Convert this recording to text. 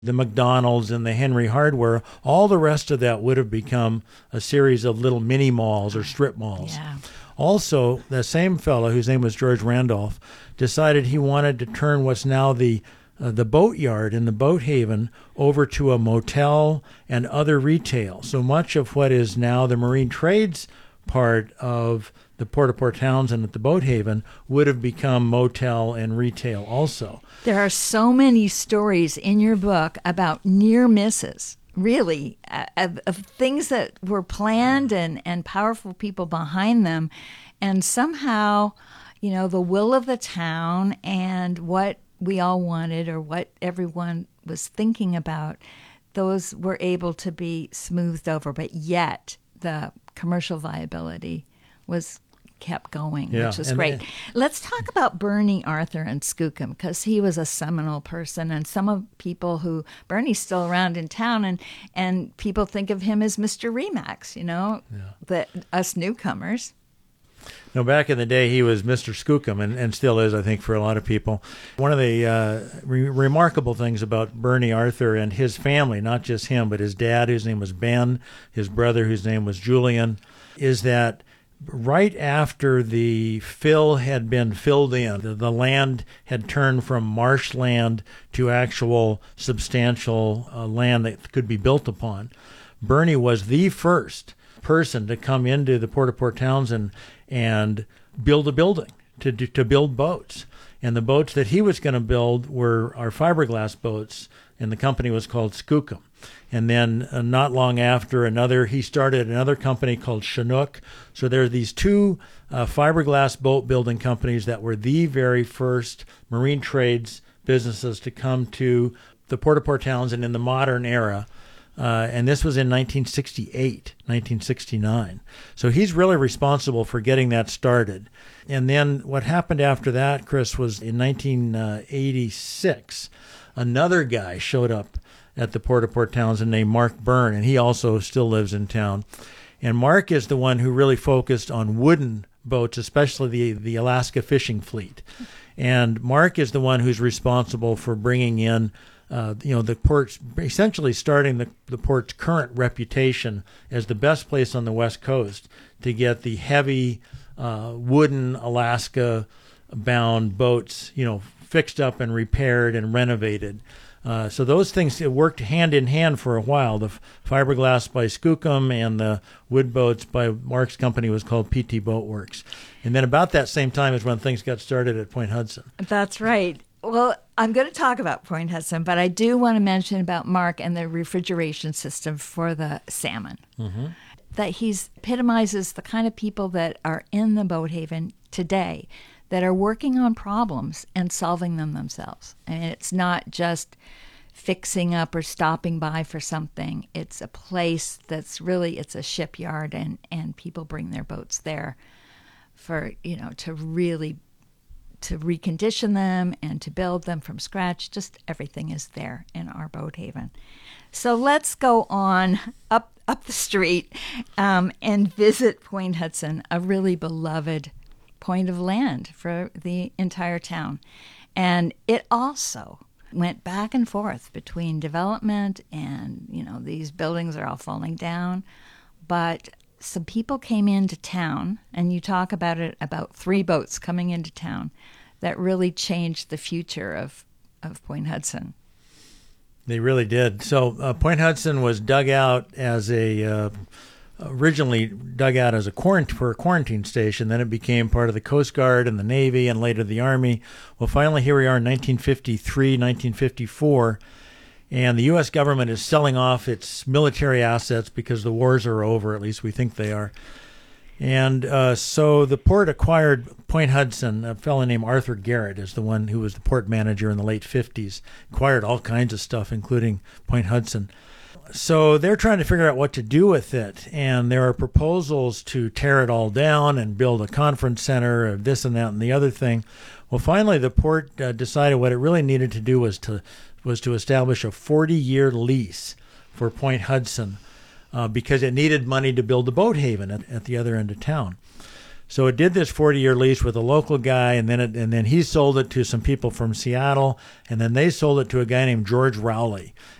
the McDonald's and the Henry Hardware, all the rest of that would have become a series of little mini malls or strip malls. Yeah. Also, the same fellow, whose name was George Randolph, decided he wanted to turn what's now the boat yard in the boat haven over to a motel and other retail. So much of what is now the marine trades part of the Port of Port Townsend at the boat haven would have become motel and retail also. There are so many stories in your book about near misses, really, of things that were planned and powerful people behind them. And somehow, the will of the town and what we all wanted or what everyone was thinking about, those were able to be smoothed over. But yet the commercial viability was kept going, which was great. Let's talk about Bernie Arthur and Skookum, because he was a seminal person, and some of people who Bernie's still around in town, and people think of him as Mr. Remax, us newcomers. No, back in the day, he was Mr. Skookum, and still is, I think, for a lot of people. One of the remarkable things about Bernie Arthur and his family, not just him, but his dad, whose name was Ben, his brother, whose name was Julian, is that right after the fill had been filled in, the land had turned from marshland to actual substantial land that could be built upon. Bernie was the first person to come into the Port of Port Townsend and build a building to build boats. And the boats that he was going to build were our fiberglass boats, and the company was called Skookum. And then not long after, he started another company called Chinook. So there are these two fiberglass boat building companies that were the very first marine trades businesses to come to the Port of Port Townsend in the modern era. And this was in 1968, 1969. So he's really responsible for getting that started. And then what happened after that, Chris, was in 1986, another guy showed up at the Port of Port Townsend named Mark Byrne, and he also still lives in town. And Mark is the one who really focused on wooden boats, especially the Alaska fishing fleet. And Mark is the one who's responsible for bringing in the port's, essentially starting the port's current reputation as the best place on the West Coast to get the heavy wooden Alaska-bound boats, fixed up and repaired and renovated. So those things worked hand in hand for a while. The fiberglass by Skookum and the wood boats by Mark's company was called PT Boat Works. And then about that same time is when things got started at Point Hudson. That's right. Well, I'm going to talk about Point Hudson, but I do want to mention about Mark and the refrigeration system for the salmon. Mm-hmm. That he epitomizes the kind of people that are in the boat haven today that are working on problems and solving them themselves. And it's not just fixing up or stopping by for something. It's a place that's really, it's a shipyard, and people bring their boats there for, to recondition them and to build them from scratch. Just everything is there in our boat haven. So let's go on up the street and visit Point Hudson, a really beloved point of land for the entire town. And it also went back and forth between development and, these buildings are all falling down. But some people came into town, and you talk about it, about 3 boats coming into town that really changed the future of Point Hudson. They really did. So Point Hudson was dug out as originally dug out as for a quarantine station. Then it became part of the Coast Guard and the Navy and later the Army. Well, finally, here we are in 1953, 1954, and the U.S. government is selling off its military assets because the wars are over, at least we think they are. And so the port acquired Point Hudson. A fellow named Arthur Garrett is the one who was the port manager in the late 50s, acquired all kinds of stuff, including Point Hudson. So they're trying to figure out what to do with it, and there are proposals to tear it all down and build a conference center of this and that and the other thing. Well, finally, the port decided what it really needed to do was to establish a 40-year lease for Point Hudson because it needed money to build the boat haven at the other end of town. So it did this 40-year lease with a local guy, and then he sold it to some people from Seattle, and then they sold it to a guy named George Rowley.